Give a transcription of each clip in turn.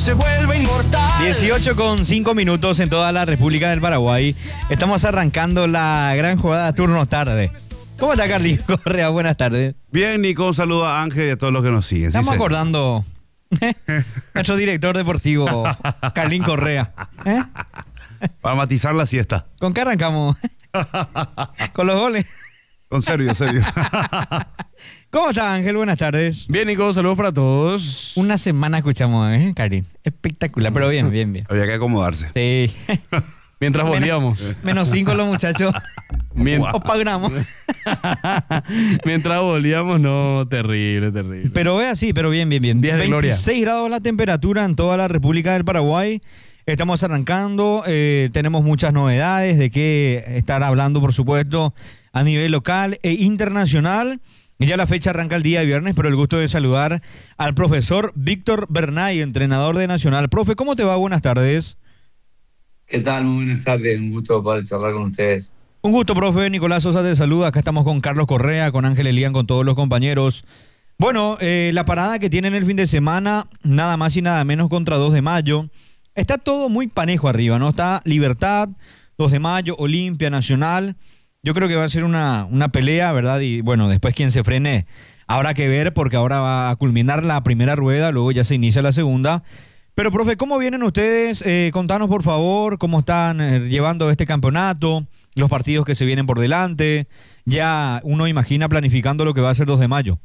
se vuelve inmortal. 18:05 en toda la República del Paraguay. Estamos arrancando la gran jugada turno tarde. ¿Cómo está Carlín Correa? Buenas tardes. Bien, Nico, un saludo a Ángel y a todos los que nos siguen. Estamos Sí, acordando nuestro director deportivo, Carlín Correa. para matizar la siesta. ¿Con qué arrancamos? Con los goles. Con serio. ¿Cómo está Ángel? Buenas tardes. Bien, Nico, saludos para todos. Una semana escuchamos, Carlín. Espectacular, pero bien. Había que acomodarse. Sí. Mientras volvíamos. -5 los muchachos. Os pagamos. Mientras volvíamos, no, terrible. Pero es así, pero bien. 10 de 26 gloria. grados la temperatura en toda la República del Paraguay. Estamos arrancando, tenemos muchas novedades de qué estar hablando, por supuesto, a nivel local e internacional. Ya la fecha arranca el día de viernes, pero el gusto de saludar al profesor Víctor Bernay, entrenador de Nacional. Profe, ¿cómo te va? Buenas tardes. ¿Qué tal? Muy buenas tardes, un gusto poder charlar con ustedes. Un gusto, profe. Nicolás Sosa te saluda. Acá estamos con Carlos Correa, con Ángel Elián, con todos los compañeros. Bueno, la parada que tienen el fin de semana, nada más y nada menos contra 2 de mayo. Está todo muy parejo arriba, ¿no? Está Libertad, 2 de mayo, Olimpia, Nacional. Yo creo que va a ser una pelea, ¿verdad? Y bueno, después quien se frene habrá que ver, porque ahora va a culminar la primera rueda, luego ya se inicia la segunda. Pero, profe, ¿cómo vienen ustedes? Contanos, por favor, cómo están llevando este campeonato, los partidos que se vienen por delante. Ya uno imagina planificando lo que va a ser 2 de mayo.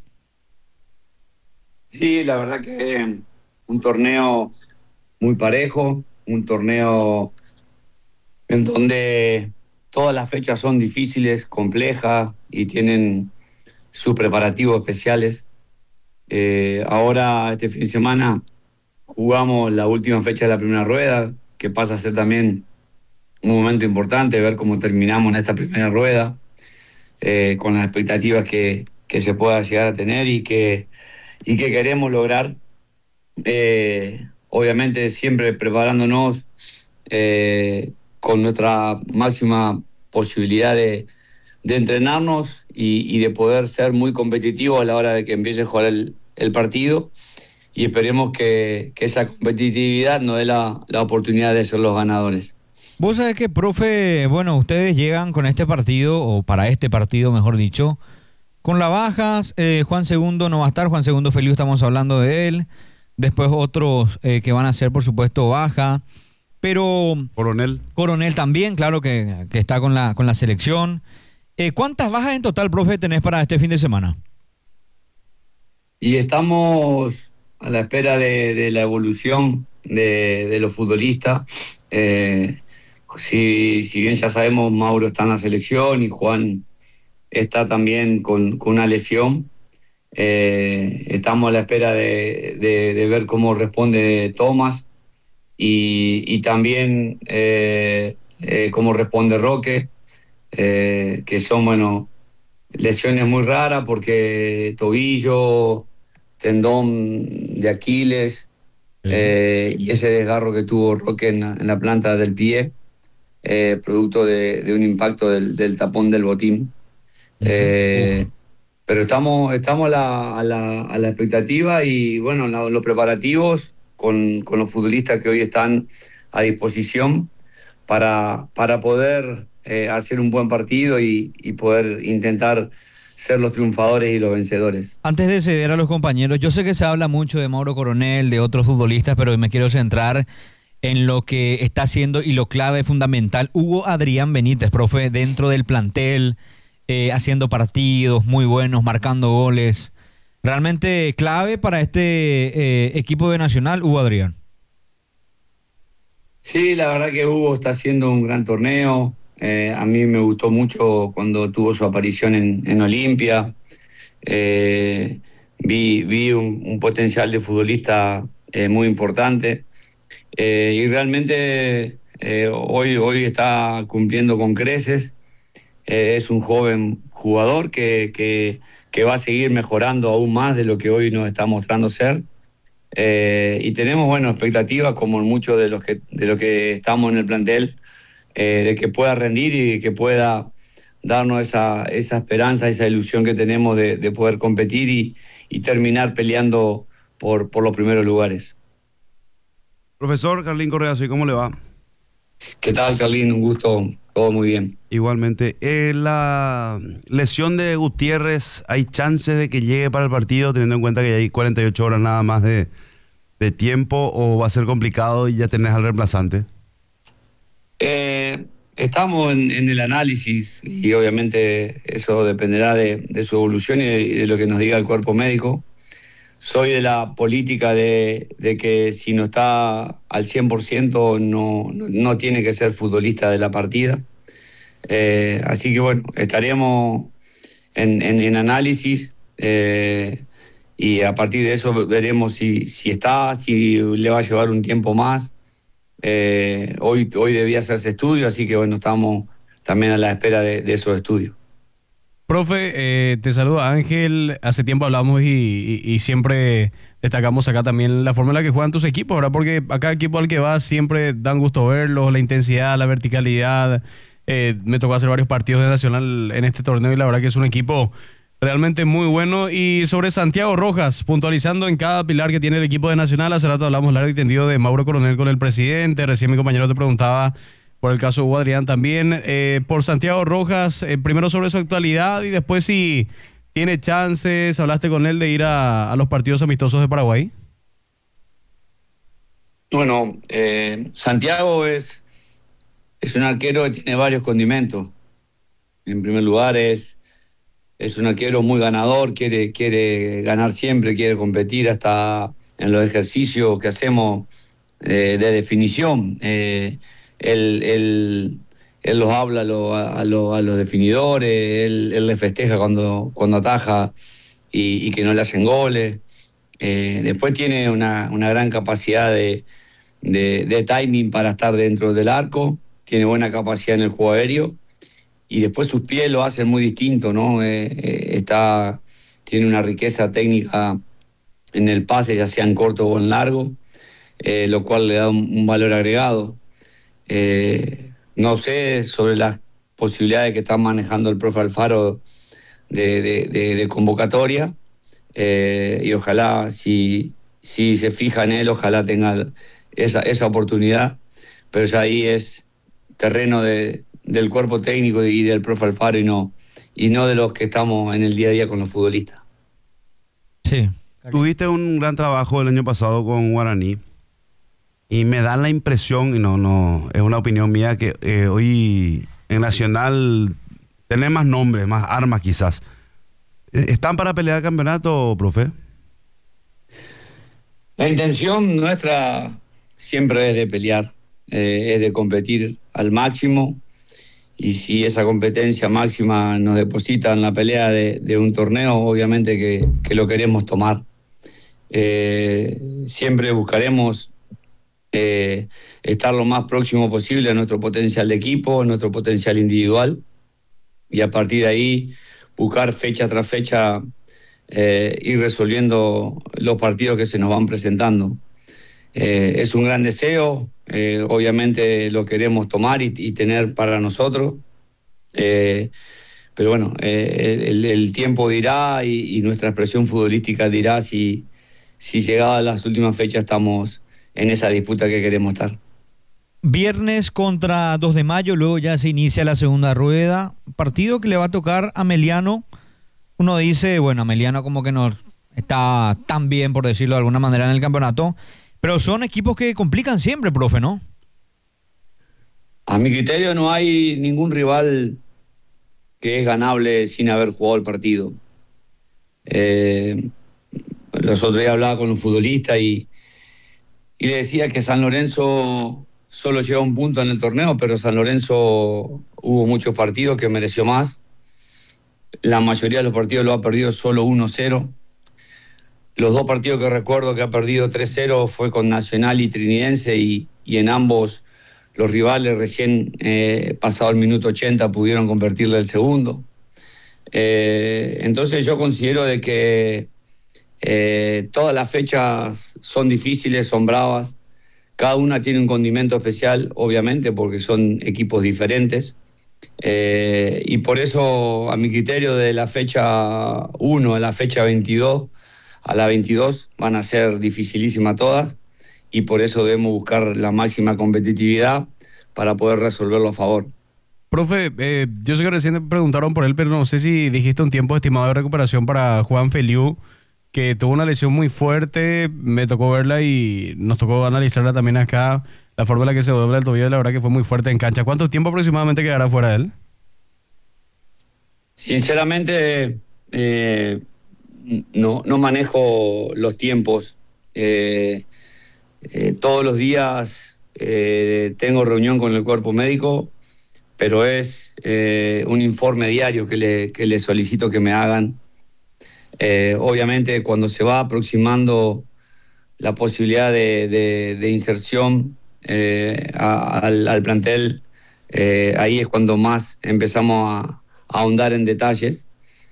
Sí, la verdad que un torneo muy parejo, un torneo en donde todas las fechas son difíciles, complejas y tienen sus preparativos especiales. Ahora, este fin de semana, jugamos la última fecha de la primera rueda, que pasa a ser también un momento importante, ver cómo terminamos en esta primera rueda, con las expectativas que se pueda llegar a tener y que queremos lograr. Obviamente siempre preparándonos con nuestra máxima posibilidad de entrenarnos y de poder ser muy competitivos a la hora de que empiece a jugar el partido, y esperemos que esa competitividad nos dé la oportunidad de ser los ganadores. Vos sabés que, profe, bueno, ustedes llegan con este partido, o para este partido, mejor dicho, con las bajas. Juan Segundo no va a estar, Juan Segundo Feliu, estamos hablando de él. Después otros que van a ser, por supuesto, baja. Pero Coronel también, claro que está con la selección. ¿Cuántas bajas en total, profe, tenés para este fin de semana? Y estamos a la espera de la evolución de los futbolistas. Si bien ya sabemos, Mauro está en la selección y Juan está también con una lesión. Estamos a la espera de ver cómo responde Tomás y también cómo responde Roque, que son, bueno, lesiones muy raras porque tobillo, tendón de Aquiles, y ese desgarro que tuvo Roque en la planta del pie, producto de un impacto del tapón del botín. Pero estamos a la expectativa y bueno, los preparativos con los futbolistas que hoy están a disposición para poder hacer un buen partido y poder intentar ser los triunfadores y los vencedores. Antes de ceder a los compañeros, yo sé que se habla mucho de Mauro Coronel, de otros futbolistas, pero me quiero centrar en lo que está haciendo y lo clave, fundamental. Hugo Adrián Benítez, profe, dentro del plantel, haciendo partidos muy buenos, marcando goles. Realmente clave para este equipo de Nacional, Hugo Adrián. Sí, la verdad que Hugo está haciendo un gran torneo. A mí me gustó mucho cuando tuvo su aparición en Olimpia. Vi un potencial de futbolista muy importante. Y realmente hoy está cumpliendo con creces. Es un joven jugador que va a seguir mejorando aún más de lo que hoy nos está mostrando ser. Y tenemos, bueno, expectativas, como en muchos de los que estamos en el plantel, de que pueda rendir y que pueda darnos esa esperanza, esa ilusión que tenemos de poder competir y terminar peleando por los primeros lugares. Profesor Carlín Correa, ¿sí? ¿Cómo le va? ¿Qué tal, Carlín? Un gusto, todo muy bien. Igualmente. La lesión de Gutiérrez, ¿hay chances de que llegue para el partido, teniendo en cuenta que ya hay 48 horas nada más de tiempo, o va a ser complicado y ya tenés al reemplazante? Estamos en el análisis y obviamente eso dependerá de su evolución y de lo que nos diga el cuerpo médico. Soy de la política de que si no está al 100% no tiene que ser futbolista de la partida. Así que bueno, estaremos en análisis y a partir de eso veremos si está, si le va a llevar un tiempo más. Hoy debía hacerse estudio, así que bueno, estamos también a la espera de esos estudios. Profe, te saluda Ángel. Hace tiempo hablamos y siempre destacamos acá también la forma en la que juegan tus equipos, ¿verdad? Porque a cada equipo al que vas siempre dan gusto verlos, la intensidad, la verticalidad. Me tocó hacer varios partidos de Nacional en este torneo y la verdad que es un equipo realmente muy bueno. Y sobre Santiago Rojas, puntualizando en cada pilar que tiene el equipo de Nacional, hace rato hablamos largo y tendido de Mauro Coronel con el presidente, recién mi compañero te preguntaba por el caso de Hugo Adrián también. Por Santiago Rojas, primero sobre su actualidad y después si tiene chances, hablaste con él de ir a los partidos amistosos de Paraguay. Bueno, Santiago es un arquero que tiene varios condimentos. En primer lugar es un arquero muy ganador, quiere ganar siempre, quiere competir hasta en los ejercicios que hacemos de definición. Él los habla a los definidores, él le festeja cuando ataja y que no le hacen goles. Después tiene una gran capacidad de timing para estar dentro del arco, tiene buena capacidad en el juego aéreo y después sus pies lo hacen muy distinto, ¿no? Tiene una riqueza técnica en el pase, ya sea en corto o en largo, lo cual le da un valor agregado. No sé sobre las posibilidades que está manejando el profe Alfaro de convocatoria y ojalá si se fija en él, ojalá tenga esa oportunidad, pero ya ahí es terreno del cuerpo técnico y del profe Alfaro y no de los que estamos en el día a día con los futbolistas. Sí. Tuviste un gran trabajo el año pasado con Guaraní y me da la impresión, y no es una opinión mía, que hoy en Nacional tenés más nombres, más armas quizás. ¿Están para pelear el campeonato, profe? La intención nuestra siempre es de pelear, es de competir al máximo y si esa competencia máxima nos deposita en la pelea de un torneo, obviamente que lo queremos tomar. Siempre buscaremos estar lo más próximo posible a nuestro potencial de equipo, a nuestro potencial individual y a partir de ahí buscar fecha tras fecha ir resolviendo los partidos que se nos van presentando. Es un gran deseo, obviamente lo queremos tomar y tener para nosotros, pero bueno, el tiempo dirá y nuestra expresión futbolística dirá si llegadas las últimas fechas estamos en esa disputa que queremos estar. Viernes contra 2 de mayo, luego ya se inicia la segunda rueda, partido que le va a tocar a Meliano. Uno dice, bueno, Meliano como que no está tan bien, por decirlo de alguna manera, en el campeonato, pero son equipos que complican siempre, profe, ¿no? A mi criterio no hay ningún rival que es ganable sin haber jugado el partido. Los otros días hablaba con un futbolista y le decía que San Lorenzo solo lleva un punto en el torneo, pero San Lorenzo hubo muchos partidos que mereció más. La mayoría de los partidos lo ha perdido solo 1-0. Los dos partidos que recuerdo que ha perdido 3-0 fue con Nacional y Trinidense y en ambos los rivales recién pasado el minuto 80 pudieron convertirle el segundo. Entonces yo considero de que todas las fechas son difíciles, son bravas. Cada una tiene un condimento especial, obviamente, porque son equipos diferentes. Y por eso, a mi criterio, de la fecha 1 a la fecha 22, a la 22 van a ser dificilísimas todas. y por eso debemos buscar la máxima competitividad para poder resolverlo a favor. Profe, yo sé que recién te preguntaron por él, pero no sé si dijiste un tiempo estimado de recuperación para Juan Feliu, que tuvo una lesión muy fuerte. Me tocó verla y nos tocó analizarla también acá. La forma en la que se dobla el tobillo, la verdad que fue muy fuerte en cancha. ¿Cuánto tiempo aproximadamente quedará fuera de él? Sinceramente, no manejo los tiempos. Todos los días tengo reunión con el cuerpo médico, pero es un informe diario que le solicito que me hagan. Obviamente, cuando se va aproximando la posibilidad de inserción al plantel, ahí es cuando más empezamos a ahondar en detalles.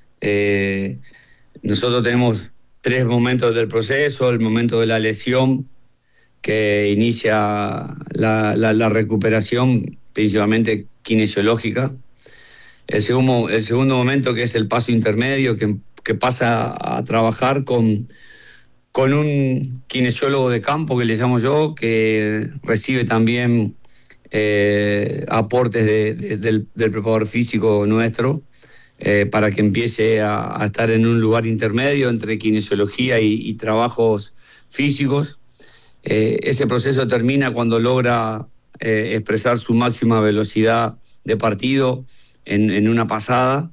Nosotros tenemos 3 momentos del proceso: el momento de la lesión, que inicia la recuperación, principalmente kinesiológica. El segundo momento, que es el paso intermedio, que pasa a trabajar con un kinesiólogo de campo, que le llamo yo, que recibe también aportes del preparador físico nuestro, para que empiece a estar en un lugar intermedio entre kinesiología y trabajos físicos. Ese proceso termina cuando logra expresar su máxima velocidad de partido en una pasada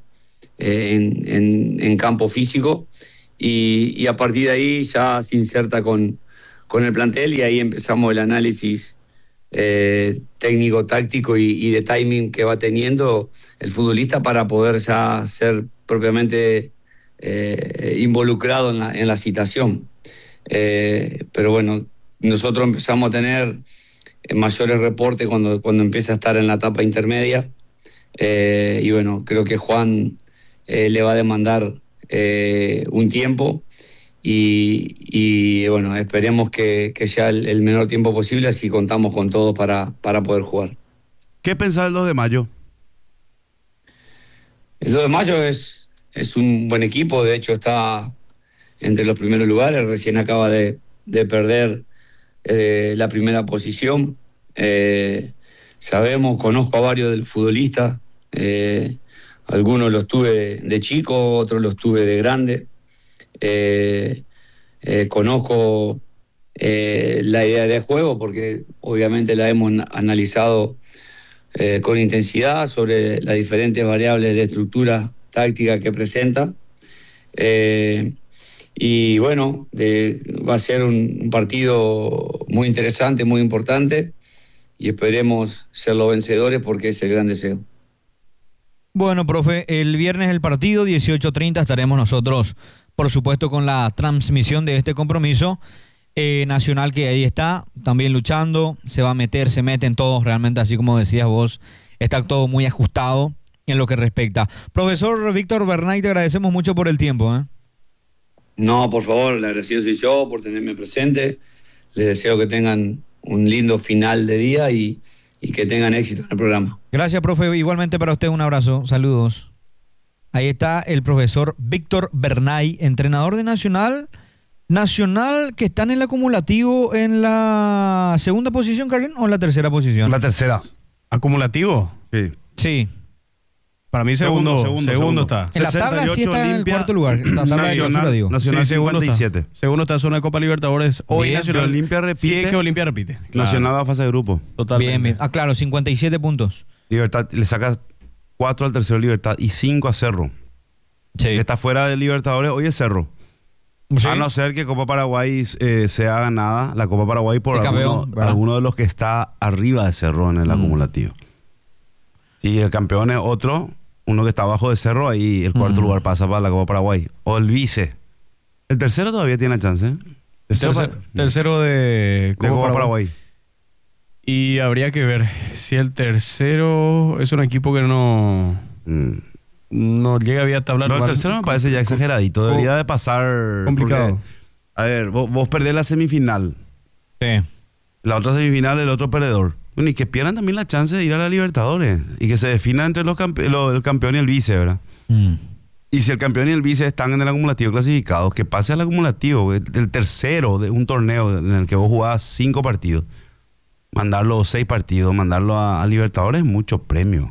en campo físico, y a partir de ahí ya se inserta con el plantel, y ahí empezamos el análisis técnico, táctico y de timing que va teniendo el futbolista para poder ya ser propiamente involucrado en la citación. Pero bueno, nosotros empezamos a tener mayores reportes cuando empieza a estar en la etapa intermedia, y bueno, creo que Juan le va a demandar un tiempo, y bueno, esperemos que sea el menor tiempo posible, así contamos con todo para poder jugar. ¿Qué pensás del 2 de mayo? El 2 de mayo es un buen equipo, de hecho está entre los primeros lugares, recién acaba de perder la primera posición. Conozco a varios del futbolistas, algunos los tuve de chico, otros los tuve de grande. Conozco la idea de juego, porque obviamente la hemos analizado con intensidad sobre las diferentes variables de estructura táctica que presenta. Y bueno, va a ser un partido muy interesante, muy importante, y esperemos ser los vencedores, porque es el gran deseo. Bueno, profe, el viernes el partido, 18:30, estaremos nosotros, por supuesto, con la transmisión de este compromiso. Nacional, que ahí está, también luchando, se va a meter, se meten todos realmente, así como decías vos, está todo muy ajustado en lo que respecta. Profesor Víctor Bernay, te agradecemos mucho por el tiempo. No, por favor, el agradecido soy yo por tenerme presente. Les deseo que tengan un lindo final de día y que tengan éxito en el programa. Gracias, profe. Igualmente para usted, un abrazo. Saludos. Ahí está el profesor Víctor Bernay, entrenador de Nacional. Nacional, que está en el acumulativo en la segunda posición, Carlin, ¿o en la tercera posición? La tercera. ¿Acumulativo? Sí. Sí. Para mí segundo está. En la tabla sí está en el Olimpia, cuarto lugar. En la tabla de clausura, digo. Nacional Sí, segundo 57. está. Segundo está en zona de Copa Libertadores. Hoy Bien, Nacional. Olimpia repite. Sí, es que Olimpia repite. Claro. Nacional va a fase de grupo. Totalmente. Bien, bien. Ah, claro, 57 puntos. Libertad le saca 4 al tercero Libertad y 5 a Cerro. Sí. Que está fuera de Libertadores, hoy es Cerro. Sí. A no ser que Copa Paraguay sea ganada, la Copa Paraguay por El campeón, ¿verdad? alguno de los que está arriba de Cerro en el acumulativo. Si el campeón es otro, uno que está abajo de Cerro, ahí el cuarto lugar pasa para la Copa Paraguay. O el vice. El tercero todavía tiene chance. Tercero de Copa Paraguay. Y habría que ver si el tercero es un equipo que no llega vía tabla. No, el tercero me parece ya exageradito. Debería de pasar. Complicado. Porque, a ver, vos perdés la semifinal. Sí. La otra semifinal, el otro perdedor. Bueno, y que pierdan también la chance de ir a la Libertadores. Y que se defina entre el campeón y el vice, ¿verdad? Y si el campeón y el vice están en el acumulativo clasificados, que pase al acumulativo, el tercero de un torneo en el que vos jugás 5 partidos, mandarlo 6 partidos, mandarlo a Libertadores es mucho premio.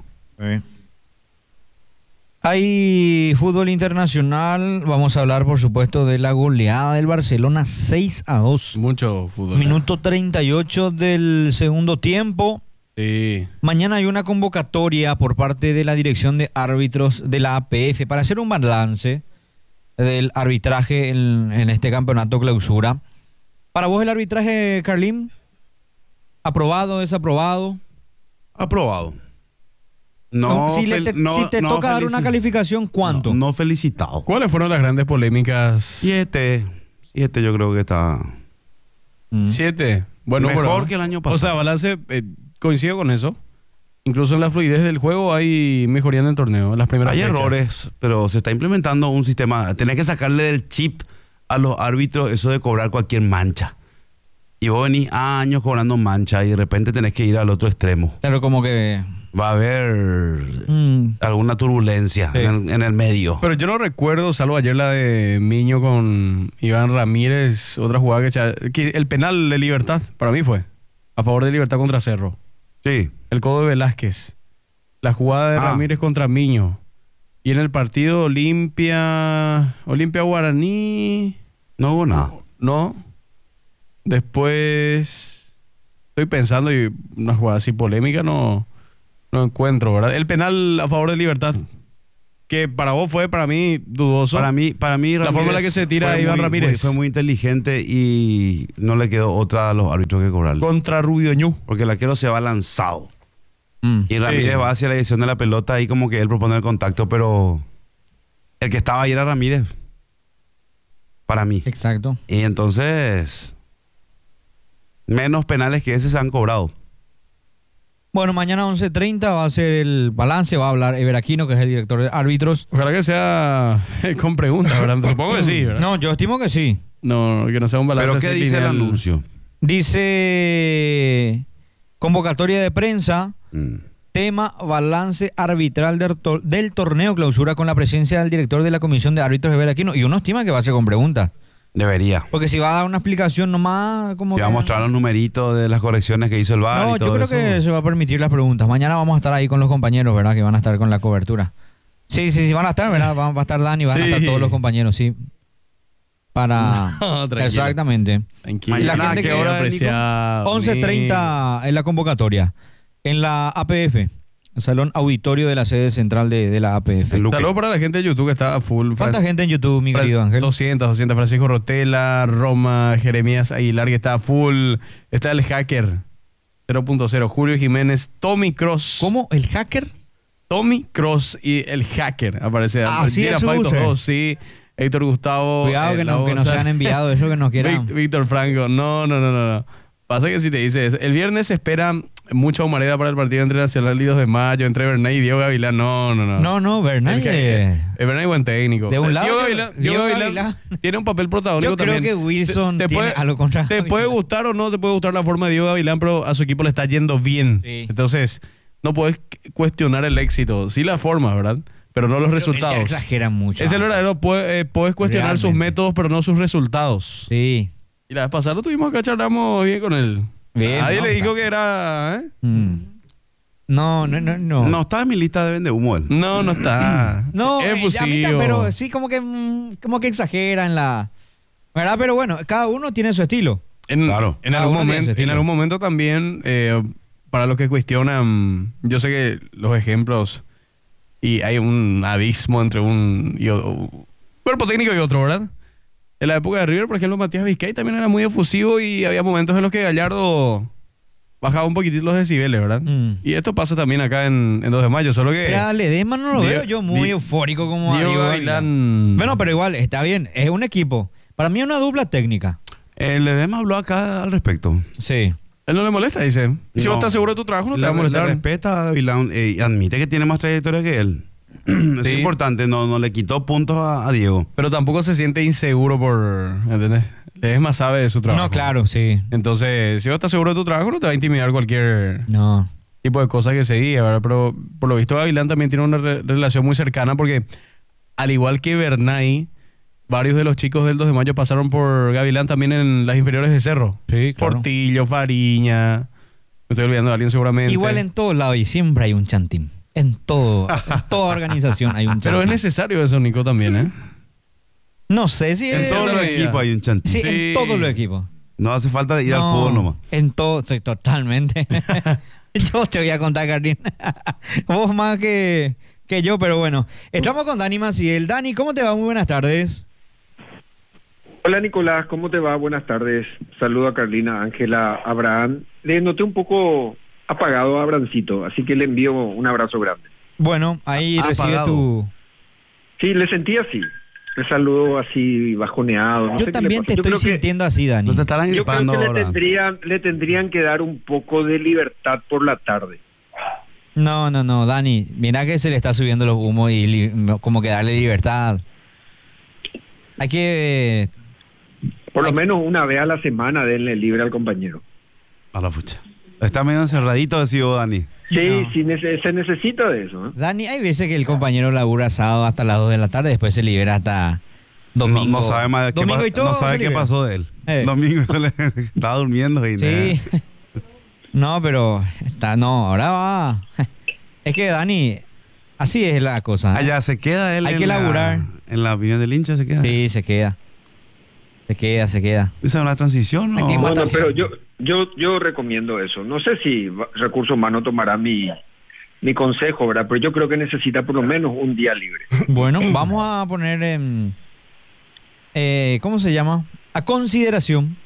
Hay fútbol internacional. Vamos a hablar, por supuesto, de la goleada del Barcelona 6-2. Mucho fútbol. Minuto 38 del segundo tiempo. Sí. Mañana hay una convocatoria por parte de la dirección de árbitros de la APF para hacer un balance del arbitraje en este campeonato clausura. Para vos el arbitraje, Carlín, ¿aprobado, desaprobado? Aprobado. Si te toca dar una calificación, ¿cuánto? No felicitado. ¿Cuáles fueron las grandes polémicas? 7 yo creo que está 7. Bueno, mejor que el año pasado. O sea, balance, coincido con eso. Incluso en la fluidez del juego hay mejoría en el torneo, en las primeras Hay fechas. errores, pero se está implementando un sistema. Tenés que sacarle del chip a los árbitros eso de cobrar cualquier mancha. Y vos venís años cobrando mancha y de repente tenés que ir al otro extremo. Claro, como que... Va a haber alguna turbulencia Sí. en el medio. Pero yo no recuerdo, salvo ayer la de Miño con Iván Ramírez, otra jugada que el penal de Libertad, para mí fue a favor de Libertad contra Cerro. Sí. El codo de Velázquez. La jugada de Ramírez contra Miño. Y en el partido Olimpia Guaraní... No hubo nada. No. Después estoy pensando y una jugada así polémica no encuentro, ¿verdad? El penal a favor de Libertad, que para vos fue, para mí, dudoso. Para mí la forma en la que se tira fue Iván Ramírez. Fue muy inteligente y no le quedó otra a los árbitros que cobrarle. Contra Rubio Ñu. Porque el arquero se va lanzado. Y Ramírez va hacia la dirección de la pelota y como que él propone el contacto, pero el que estaba ahí era Ramírez. Para mí. Exacto. Y entonces, menos penales que ese se han cobrado. Bueno, mañana 11:30 va a ser el balance, va a hablar Ever Aquino, que es el director de árbitros. Ojalá que sea con preguntas, ¿verdad? Supongo que sí, ¿verdad? No, yo estimo que sí. No, que no sea un balance. ¿Pero qué así dice el lineal. anuncio? Dice convocatoria de prensa, tema balance arbitral del torneo clausura con la presencia del director de la comisión de árbitros Ever Aquino. Y uno estima que va a ser con preguntas. Debería. Porque si va a dar una explicación nomás, como Si va a mostrar los numeritos de las correcciones que hizo el VAR No, y todo yo creo eso. que se va a permitir las preguntas. Mañana vamos a estar ahí con los compañeros, ¿verdad? Que van a estar con la cobertura. Sí, van a estar, ¿verdad? Va a estar Dani, van a Sí. estar todos los compañeros, sí. Para... No, tranquilo. Exactamente. Tranquilo. La gente ¿qué que- hora, Nico? apreciado, 11:30 en la convocatoria. En la APF, el Salón Auditorio de la sede central de la APF. El Luque. Saludos para la gente de YouTube que está a full. ¿Cuánta gente en YouTube, mi querido Ángel? 200. Francisco Rotela, Roma, Jeremías Aguilar, que está a full. Está el hacker 0.0, Julio Jiménez, Tommy Cross. ¿Cómo? ¿El hacker? Tommy Cross y el hacker aparece. Así es su Girafalto user. 2, sí. Héctor Gustavo. Cuidado que no se han enviado eso que nos quieran. Víctor Franco. No. Pasa que si te dice eso. El viernes se espera mucha humareda para el partido entre Nacional y 2 de mayo, entre Bernay y Diego Gavilán. No. No, Bernal. Bernay es buen técnico. De un lado, Diego Gavilán Gavilán tiene un papel protagónico Yo creo también. que Wilson tiene puede, algo contra te Gavilán. puede gustar o no te puede gustar la forma de Diego Gavilán, pero a su equipo le está yendo bien. Sí. Entonces, no puedes cuestionar el éxito. Sí la forma, ¿verdad? Pero no los resultados. Exagera mucho. Es el verdadero, puedes cuestionar sus Realmente. métodos, pero no sus resultados. Sí. Y la vez pasada lo tuvimos acá, charlamos bien con él. Bien, Nadie no, le dijo está- que era... No. No está en mi lista de vende humo él. No está. No, es a mí efusivo. pero sí como que exagera en la... ¿Verdad? Pero bueno, cada uno tiene su estilo. Claro. En Cada algún uno tiene su momento, en estilo. algún momento también, para los que cuestionan, yo sé que los ejemplos, y hay un abismo entre un cuerpo técnico y otro, ¿verdad? En la época de River, por ejemplo, Matías Vizcay también era muy efusivo y había momentos en los que Gallardo bajaba un poquitito los decibeles, ¿verdad? Y esto pasa también acá en 2 de mayo, solo que... Pero a Ledesma no lo Diego- veo yo muy Di- eufórico como a Diego Diego Gavilán... Bueno, pero igual, está bien, es un equipo. Para mí es una dupla técnica. El Edema habló acá al respecto. Sí. Él no le molesta, dice. Si No. vos estás seguro de tu trabajo, no te va a Le molestar. respeta a Gavilán y admite que tiene más trayectoria que él. Eso Sí. es importante, no le quitó puntos a Diego. Pero tampoco se siente inseguro por... ¿Entendés? Ledesma sabe de su trabajo. No, claro, sí. Entonces, si vos estás seguro de tu trabajo, no te va a intimidar cualquier No. tipo de cosas que se diga, ¿verdad? Pero por lo visto Gavilán también tiene una relación muy cercana porque al igual que Bernay, varios de los chicos del 2 de mayo pasaron por Gavilán también en las inferiores de Cerro. Sí, claro. Portillo, Fariña. Me estoy olvidando de alguien seguramente. Igual en todos lados y siempre hay un chantín. En toda organización hay un chantín. Pero es necesario eso, Nico, también, ¿eh? No sé si En es... todos los medida. equipos hay un chantín. Sí, Sí. en todos los equipos. No hace falta ir al fútbol nomás. En todo, sí, totalmente. Yo te voy a contar, Carlín. Vos más que yo, pero bueno. Estamos con Dani Maciel. Dani, ¿cómo te va? Muy buenas tardes. Hola Nicolás, ¿cómo te va? Buenas tardes. Saludo a Carlina, Ángela, Abraham. Le noté un poco apagado a Abrancito, así que le envío un abrazo grande. Bueno, ahí recibe Apagado. tu... Sí, le sentí así. Le saludo así bajoneado. No sé Yo qué también le te pasa. estoy sintiendo así, Dani. No te estarán Yo creo gripando que ahora. le tendrían que dar un poco de libertad por la tarde. No, Dani. Mira que se le está subiendo los humos y como que darle libertad. Hay que... Por lo menos una vez a la semana denle libre al compañero. A la pucha. Está medio encerradito, decís vos, Dani. Sí, No. sí, se necesita de eso. ¿eh? Dani, hay veces que el compañero labura sábado hasta las 2 de la tarde, después se libera hasta domingo. No sabe más qué, Domingo y todo no sabe se qué libera. pasó de él. Domingo estaba durmiendo y Sí. No, pero ahora va. Es que Dani, así es la cosa. ¿eh? Allá se queda él. Hay en que laburar. En la opinión del hincha se queda. Sí, se queda. Se queda. ¿Esa es una transición Aquí o...? mata- Bueno, pero yo recomiendo eso. No sé si Recursos Humanos tomará mi consejo, ¿verdad? Pero yo creo que necesita por lo menos un día libre. Bueno, vamos a poner en... ¿cómo se llama? A consideración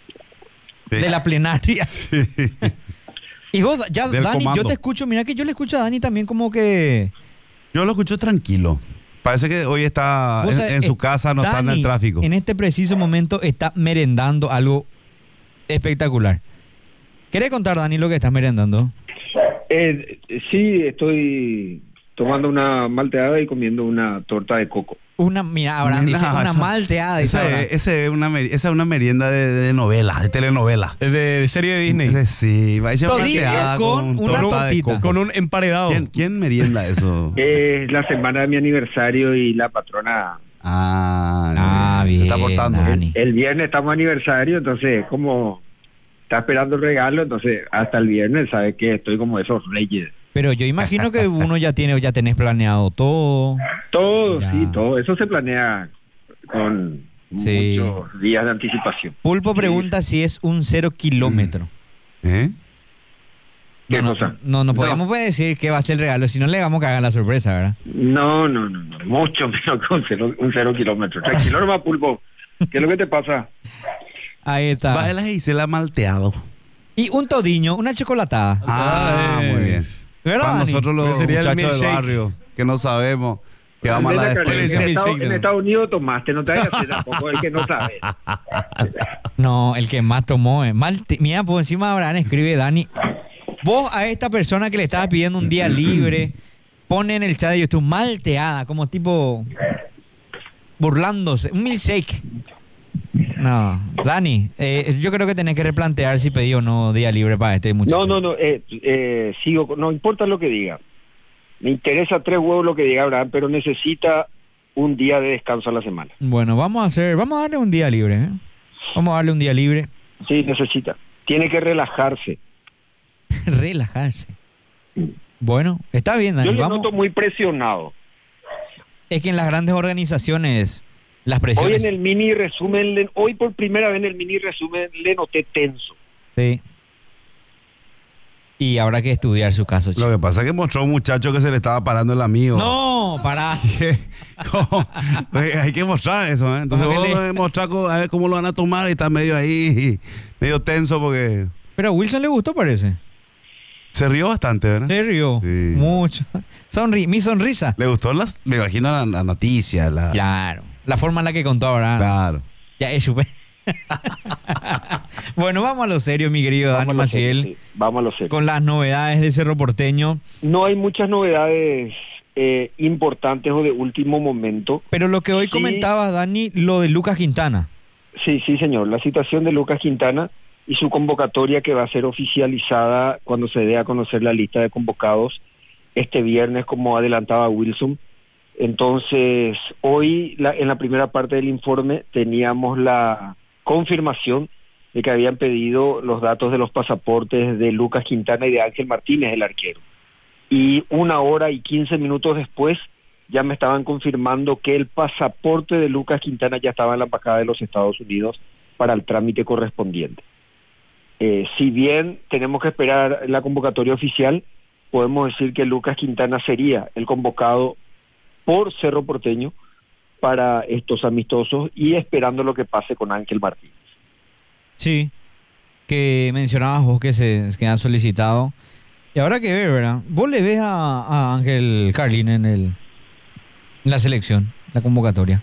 de la plenaria. Y vos, ya, Del Dani, comando. yo te escucho, mira que yo le escucho a Dani también como que... Yo lo escucho tranquilo. Parece que hoy está vos en, sabés, en su casa, no está en el Dani, tráfico. En este preciso momento está merendando algo espectacular. ¿Querés contar, Dani, lo que estás merendando? Sí, estoy tomando una malteada y comiendo una torta de coco. Mira, Abraham dice No, una esa- malteada. Dice Abraham. esa es una merienda de novela, de telenovela. De serie de Disney. Sí, va a ser Todillo malteada con una torta de tortita. coco. Con un emparedado. ¿Quién merienda eso? Es la semana de mi aniversario y la patrona... Se está portando. Dani. El viernes estamos aniversario, entonces como está esperando el regalo, entonces hasta el viernes sabe que estoy como esos reyes. Pero yo imagino que uno ya tenés planeado todo. Todo, Ya. sí, todo. Eso se planea con Sí. muchos días de anticipación. Pulpo pregunta si es un 0 kilómetro. ¿Eh? ¿Qué no, cosa? no podemos decir que va a ser el regalo, si no le vamos a cagar la sorpresa, ¿verdad? No. Mucho menos que un 0 kilómetro. Tranquilo nomás, Pulpo. ¿Qué es lo que te pasa? Ahí está. Va, él se la ha malteado. Y un todiño, una chocolatada. Muy bien. ¿Verdad, Para Dani? nosotros los Ese sería el muchachos del milkshake. barrio, que no sabemos, que vamos a la Andela, Carlos, despensa. despensa. en, Milkshake, ¿no? Estados Unidos tomaste, no te vayas a hacer tampoco el que no sabe. No, el que más tomó. Mira, por encima de Abraham escribe Dani. Vos a esta persona que le estaba pidiendo un día libre, pone en el chat de YouTube malteada, como tipo burlándose. Un milkshake. No, Dani, yo creo que tenés que replantear si pedí o no día libre para este muchacho. No, sigo, no importa lo que diga. Me interesa 3 huevos lo que diga Abraham, pero necesita un día de descanso a la semana. Bueno, vamos a darle un día libre, ¿eh? Vamos a darle un día libre. Sí, necesita. Tiene que relajarse. Relajarse. Bueno, está bien, Dani. Yo le Vamos. noto muy presionado. Es que en las grandes organizaciones las Hoy presiones... en el mini resumen, hoy por primera vez en el mini resumen le noté tenso. Sí. Y habrá que estudiar su caso, chico. Lo que pasa es que mostró un muchacho que se le estaba parando el amigo. No, pará. Pues hay que mostrar eso, ¿eh? Entonces Como que vos le- mostrar a ver cómo lo van a tomar y está medio ahí, medio tenso porque Pero a Wilson le gustó, parece. se rió bastante, ¿verdad? Se rió. Sí. Mucho. Mi sonrisa. Le gustó me imagino la noticia, Claro. La forma en la que contó ahora. claro. Ya es súper. Bueno, vamos a lo serio, mi querido Dani Vamos a lo serio, Maciel. sí, vamos a lo serio. Con las novedades de Cerro Porteño. No hay muchas novedades importantes o de último momento. Pero lo que hoy Sí. comentaba, Dani, lo de Lucas Quintana. Sí, señor. La situación de Lucas Quintana y su convocatoria que va a ser oficializada cuando se dé a conocer la lista de convocados este viernes, como adelantaba Wilson. Entonces, hoy en la primera parte del informe teníamos la confirmación de que habían pedido los datos de los pasaportes de Lucas Quintana y de Ángel Martínez, el arquero. Y 1 hora y 15 minutos después ya me estaban confirmando que el pasaporte de Lucas Quintana ya estaba en la embajada de los Estados Unidos para el trámite correspondiente. Si bien tenemos que esperar la convocatoria oficial, podemos decir que Lucas Quintana sería el convocado por Cerro Porteño para estos amistosos y esperando lo que pase con Ángel Martínez. Sí, que mencionabas vos que han solicitado. Y habrá que ver, ¿verdad? ¿Vos le ves a Ángel Carlín en la selección, la convocatoria?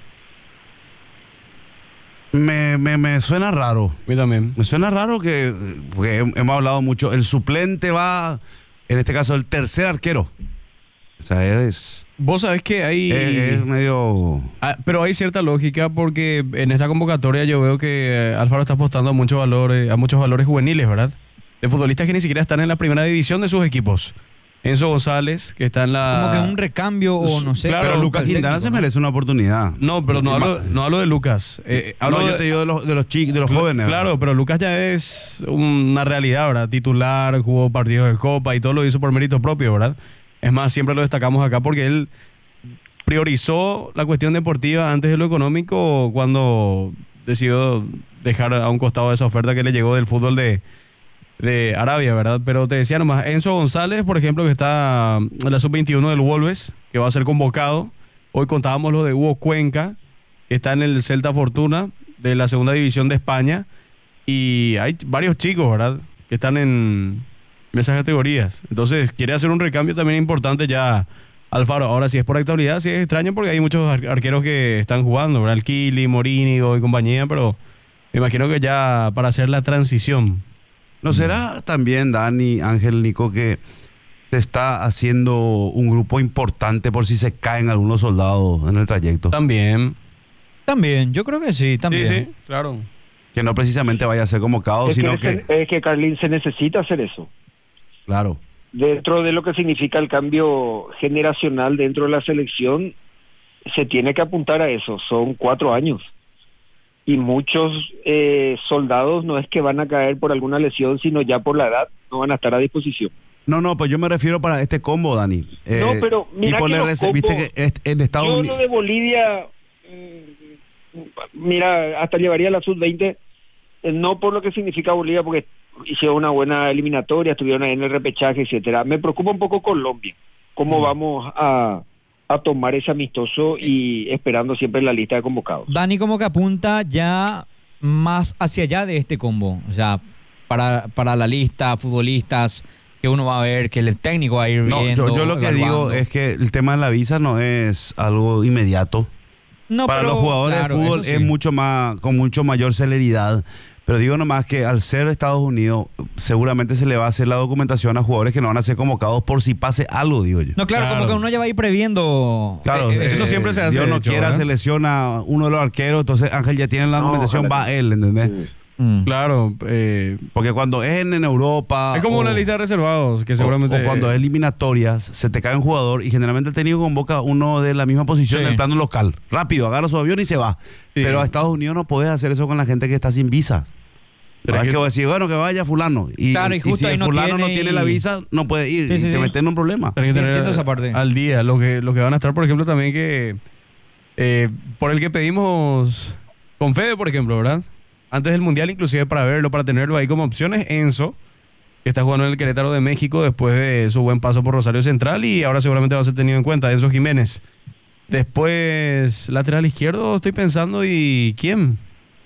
Me suena raro. A mí también. Me suena raro porque hemos hablado mucho. El suplente va, en este caso, el tercer arquero. O sea, Vos sabés que hay... es medio... pero hay cierta lógica porque en esta convocatoria yo veo que Alfaro está apostando a muchos valores juveniles, ¿verdad? De futbolistas que ni siquiera están en la primera división de sus equipos. Enzo González, que está en la... Como que un recambio o no sé. Claro, pero Lucas Quintana se merece una oportunidad. No, pero no hablo de Lucas. Yo te digo de los chicos, de los jóvenes. Claro, pero Lucas ya es una realidad, ¿verdad? Titular, jugó partidos de Copa y todo lo hizo por mérito propio, ¿verdad? Es más, siempre lo destacamos acá porque él priorizó la cuestión deportiva antes de lo económico cuando decidió dejar a un costado esa oferta que le llegó del fútbol de Arabia, ¿verdad? Pero te decía nomás, Enzo González, por ejemplo, que está en la sub-21 del Wolves, que va a ser convocado. Hoy contábamos lo de Hugo Cuenca, que está en el Celta Fortuna de la segunda división de España. Y hay varios chicos, ¿verdad? Que están en esas categorías. Entonces, quiere hacer un recambio también importante ya Alfaro. Ahora, si es por actualidad, sí es extraño porque hay muchos arqueros que están jugando, ¿verdad? El Kili, Morínigo y compañía, pero me imagino que ya para hacer la transición. ¿No será también, Dani, Ángel, Nico, que se está haciendo un grupo importante por si se caen algunos soldados en el trayecto? También, yo creo que sí, también. Sí, claro. Que no precisamente vaya a ser convocado, sino que... Es que Carlín se necesita hacer eso. Claro. Dentro de lo que significa el cambio generacional dentro de la selección, se tiene que apuntar a eso. Son 4 años. Y muchos soldados no es que van a caer por alguna lesión, sino ya por la edad, no van a estar a disposición. No, pues yo me refiero para este combo, Dani. No, pero mira que los combos, viste que en Estados Unidos... Yo lo de Bolivia, mira, hasta llevaría la sub-20, no por lo que significa Bolivia, porque hicieron una buena eliminatoria, estuvieron ahí en el repechaje, etcétera. Me preocupa un poco Colombia, cómo vamos a tomar ese amistoso y esperando siempre la lista de convocados. Dani como que apunta ya más hacia allá de este combo, o sea, para la lista, futbolistas que uno va a ver, que el técnico va a ir viendo. Yo lo que digo es que el tema de la visa no es algo inmediato. No, para pero, los jugadores claro, de fútbol sí. es mucho más, con mucho mayor celeridad. Pero digo nomás que al ser Estados Unidos, seguramente se le va a hacer la documentación a jugadores que no van a ser convocados por si pase algo, digo yo. No, claro, como que uno ya va a ir previendo. Claro, eso siempre se hace. Dios no quiera, se lesiona uno de los arqueros, entonces Ángel ya tiene la documentación, va él, ¿entendés? Claro. Porque cuando es en Europa... Es como una lista de reservados, que seguramente... O cuando es eliminatorias, se te cae un jugador y generalmente el técnico convoca uno de la misma posición en el plano local. Rápido, agarra su avión y se va. Sí. Pero a Estados Unidos no podés hacer eso con la gente que está sin visa. Pero es que decir, bueno, que vaya fulano. Y, claro, y justo si ahí el no fulano no tiene la visa, no puede ir. Sí, y te meten en un problema. Tenés que Entiendo tener esa parte. al día. Lo que van a estar, por ejemplo, también que... por el que pedimos con Fede, por ejemplo, ¿verdad? Antes del Mundial, inclusive para verlo, para tenerlo ahí como opciones, Enzo, que está jugando en el Querétaro de México después de su buen paso por Rosario Central y ahora seguramente va a ser tenido en cuenta, Enzo Jiménez. Después, lateral izquierdo, estoy pensando, ¿y quién?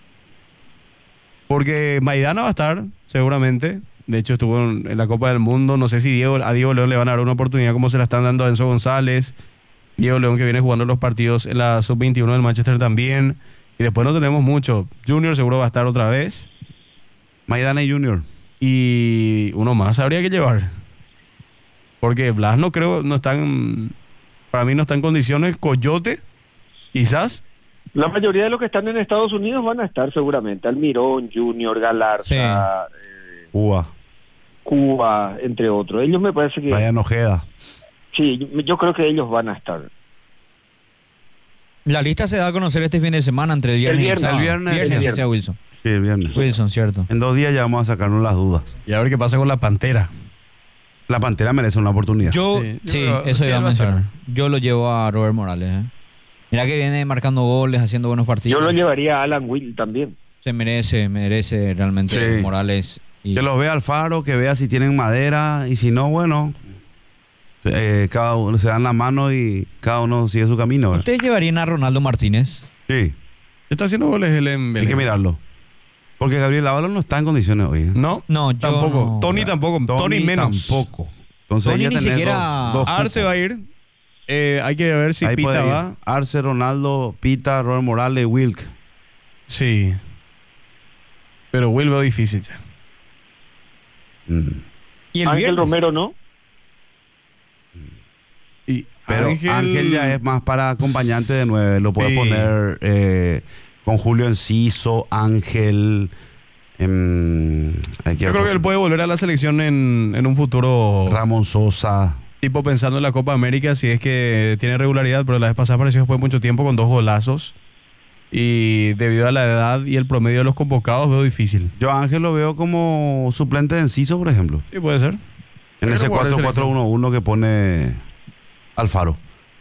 Porque Maidana va a estar, seguramente. De hecho, estuvo en la Copa del Mundo. No sé si a Diego León le van a dar una oportunidad como se la están dando a Enzo González. Diego León, que viene jugando los partidos en la sub-21 del Manchester también. Y después no tenemos mucho. Junior seguro va a estar otra vez. Maidana y Junior. Y uno más habría que llevar. Porque Blas no creo, no están... Para mí no está en condiciones. Coyote, quizás. La mayoría de los que están en Estados Unidos van a estar seguramente. Almirón, Junior, Galarza, Cuba, entre otros. Ellos me parece que... Brian Ojeda. Sí, yo creo que ellos van a estar. La lista se da a conocer este fin de semana entre el viernes y el sábado. El viernes. Viernes, El viernes. decía Wilson. Sí, el viernes. Wilson, cierto. En 2 días ya vamos a sacarnos las dudas. Y a ver qué pasa con la Pantera. La Pantera merece una oportunidad. Sí, Sí, yo creo- eso sí, iba a él va a estar. mencionar. Yo lo llevo a Robert Morales. Mira que viene marcando goles, haciendo buenos partidos. Yo lo llevaría a Alan Will también. Se merece realmente Sí. Morales. Y Que los vea Alfaro, que vea si tienen madera y si no, bueno, cada uno se dan la mano y cada uno sigue su camino. ¿verdad? ¿Ustedes llevarían a Ronaldo Martínez? Sí, Está haciendo goles él en hay Belén. que mirarlo. Porque Gabriel Ábalos no está en condiciones hoy. ¿eh? No, No, yo tampoco. no. Tony tampoco. Tony menos. Tampoco. Entonces Tony ya ni tenés siquiera- dos Arce cupos. va a ir. Hay que ver si Ahí puede Pita ir. va. Arce, Ronaldo, Pita, Robert Morales, Wilk. Sí. Pero Will veo difícil ya. Mm. ¿Y el Ángel viernes? Romero no. Y Pero Ángel ya es más para acompañante de 9. Lo puede Sí. poner con Julio Enciso, Ángel. Yo creo que él puede volver a la selección en un futuro. Ramón Sosa. Tipo pensando en la Copa América, si es que tiene regularidad, pero la vez pasada apareció después de mucho tiempo con 2 golazos. Y debido a la edad y el promedio de los convocados, veo difícil. Yo a Ángel lo veo como suplente de Enciso, por ejemplo. Sí, puede ser. En Pero ese jugador de 4-4-1-1 que pone Alfaro.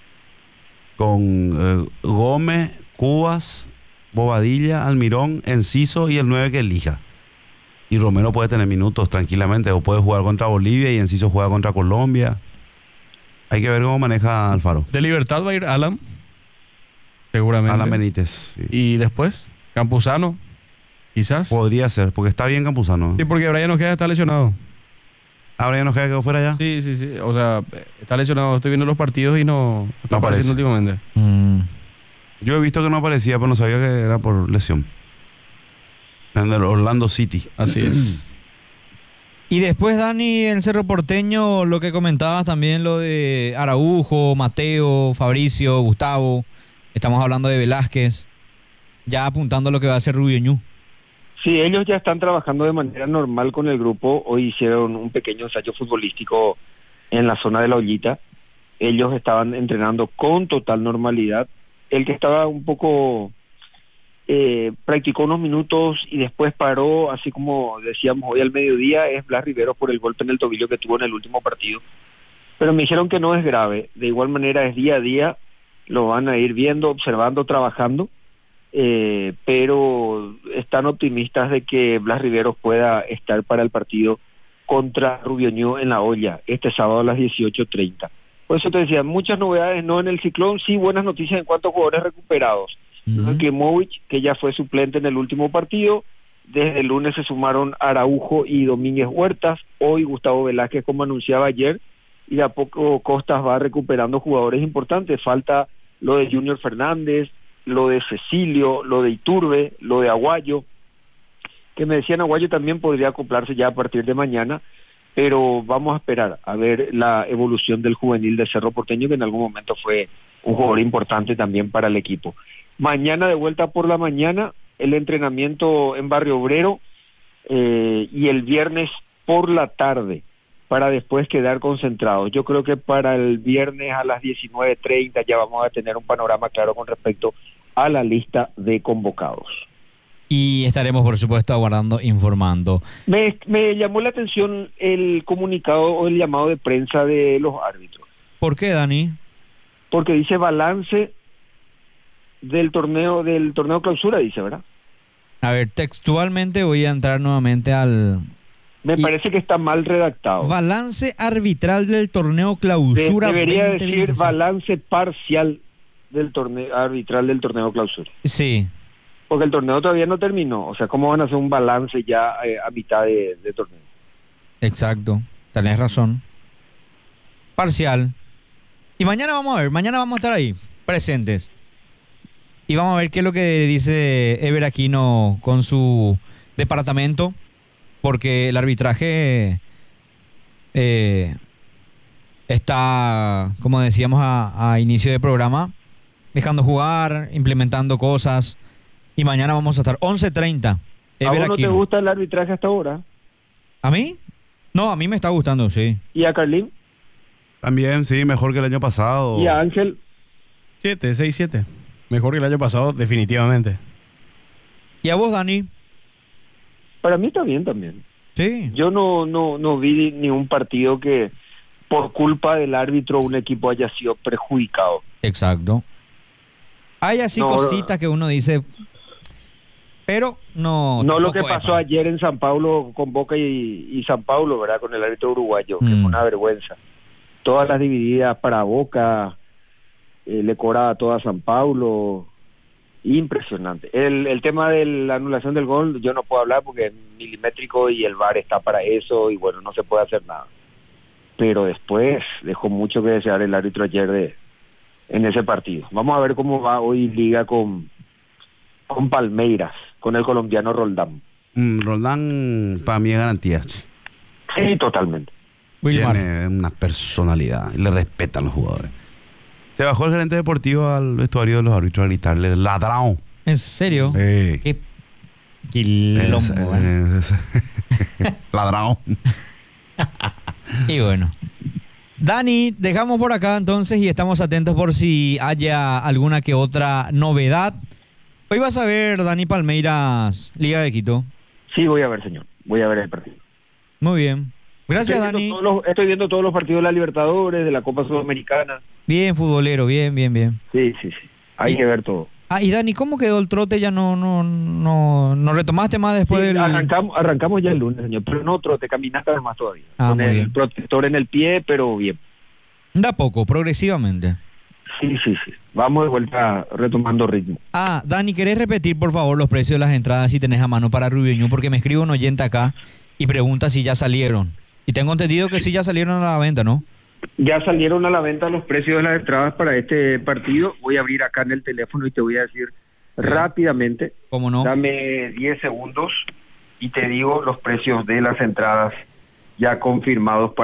Con Gómez, Cubas, Bobadilla, Almirón, Enciso y el 9 que elija. Y Romero puede tener minutos tranquilamente. O puede jugar contra Bolivia y Enciso juega contra Colombia. Hay que ver cómo maneja Alfaro. De Libertad va a ir Alan. Seguramente. Alan Benítez. Sí. Y después, Campuzano. Quizás. Podría ser, porque está bien Campuzano. Sí, porque Brian Ojeda está lesionado. Ahora ya nos queda que fuera ya. Sí. O sea, está lesionado. Estoy viendo los partidos y no está No aparece. apareciendo últimamente. Mm. Yo he visto que no aparecía, pero no sabía que era por lesión. En el Orlando City. Así es. Y después, Dani, en Cerro Porteño, lo que comentabas también, lo de Araujo, Mateo, Fabricio, Gustavo. Estamos hablando de Velázquez. Ya apuntando a lo que va a hacer Rubio Ñu. Sí, ellos ya están trabajando de manera normal con el grupo. Hoy hicieron un pequeño ensayo futbolístico en la zona de la Ollita. Ellos estaban entrenando con total normalidad. El que estaba un poco... practicó unos minutos y después paró, así como decíamos hoy al mediodía, es Blas Riveros por el golpe en el tobillo que tuvo en el último partido. Pero me dijeron que no es grave. De igual manera es día a día, lo van a ir viendo, observando, trabajando. Pero están optimistas de que Blas Riveros pueda estar para el partido contra Rubio Ñu en la olla, este sábado a las 18:30. Por eso te decía, muchas novedades no en el Ciclón, sí buenas noticias en cuanto a jugadores recuperados. Klimovich, que ya fue suplente en el último partido, desde el lunes se sumaron Araujo y Domínguez Huertas, hoy Gustavo Velázquez, como anunciaba ayer, y de a poco Costas va recuperando jugadores importantes. Falta lo de Junior Fernández, lo de Cecilio, lo de Iturbe, lo de Aguayo, que me decían Aguayo también podría acoplarse ya a partir de mañana, pero vamos a esperar a ver la evolución del juvenil de Cerro Porteño, que en algún momento fue un jugador importante también para el equipo. Mañana de vuelta por la mañana, el entrenamiento en Barrio Obrero, y el viernes por la tarde, para después quedar concentrados. Yo creo que para el viernes a las 19:30 ya vamos a tener un panorama claro con respecto a la lista de convocados. Y estaremos, por supuesto, aguardando, informando. Me llamó la atención el comunicado o el llamado de prensa de los árbitros, ¿Por qué, Dani? porque dice balance del torneo clausura, dice, ¿verdad? A ver, textualmente voy a entrar nuevamente al Me parece que está mal redactado. balance arbitral del torneo clausura. Debería 2026. decir balance parcial del torneo arbitral del torneo clausura, Sí, porque el torneo todavía no terminó. O sea, ¿cómo van a hacer un balance ya a mitad de torneo? exacto. Tenés razón. Parcial. Y mañana vamos a ver, mañana vamos a estar ahí, presentes. Y vamos a ver qué es lo que dice Ever Aquino con su departamento, porque el arbitraje está, como decíamos a inicio de programa, dejando jugar, implementando cosas. Y mañana vamos a estar 11:30. ¿A Ever vos no te Aquino. gusta el arbitraje hasta ahora? ¿A mí? No, a mí me está gustando, sí. ¿Y a Carlín? También, sí, mejor que el año pasado. ¿Y a Ángel? 6-7. Mejor que el año pasado, definitivamente. ¿Y a vos, Dani? Para mí está bien también. Sí. Yo no vi ni un partido que por culpa del árbitro un equipo haya sido perjudicado. Exacto. Hay así No, cositas que uno dice, pero no. No lo que tampoco es pasó para- ayer en San Paulo con Boca y San Paulo, ¿verdad? Con el árbitro uruguayo, que Mm. fue una vergüenza. Todas las divididas para Boca, le cobraba todo a San Paulo. Impresionante. El tema de la anulación del gol, yo no puedo hablar porque es milimétrico y el VAR está para eso y bueno, no se puede hacer nada. Pero después dejó mucho que desear el árbitro ayer en ese partido. Vamos a ver cómo va hoy Liga con Palmeiras, con el colombiano Roldán. Roldán, para mí es garantía. Sí, totalmente. Wilmar. Tiene una personalidad y le respetan los jugadores. Se bajó el gerente deportivo al vestuario de los árbitros a gritarle ladrón. ¿En serio? Qué quilombo, ¿eh? Ladrón. Y bueno. Dani, dejamos por acá entonces y estamos atentos por si haya alguna que otra novedad. Hoy vas a ver, Dani, Palmeiras, Liga de Quito. Sí, voy a ver, señor. Voy a ver el partido. Muy bien. Gracias, Dani. Estoy viendo todos los partidos de la Libertadores, de la Copa Sudamericana. Bien, futbolero, bien, bien, bien. Sí. Hay que ver todo. Ah, y Dani, ¿cómo quedó el trote? Ya no retomaste más después Sí, del... arrancamos ya el lunes, señor, pero no trote, caminaste más todavía. Ah, con muy el bien. protector en el pie, pero bien. Da poco, progresivamente. Sí. Vamos de vuelta retomando ritmo. Ah, Dani, ¿querés repetir, por favor, los precios de las entradas si tenés a mano para Rubio Ñu? Porque me escribe un oyente acá y pregunta si ya salieron. Y tengo entendido que sí ya salieron a la venta, ¿no? Ya salieron a la venta los precios de las entradas para este partido. Voy a abrir acá en el teléfono y te voy a decir rápidamente. ¿Cómo no? Dame 10 segundos y te digo los precios de las entradas ya confirmados para